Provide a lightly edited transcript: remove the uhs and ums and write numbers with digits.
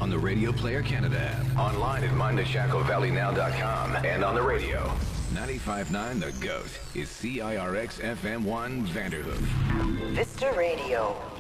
on the Radio Player Canada app, online at mindtheshacklevalleynow.com, and on the radio. 95.9 The GOAT is CIRX FM1 Vanderhoof. Vista Radio.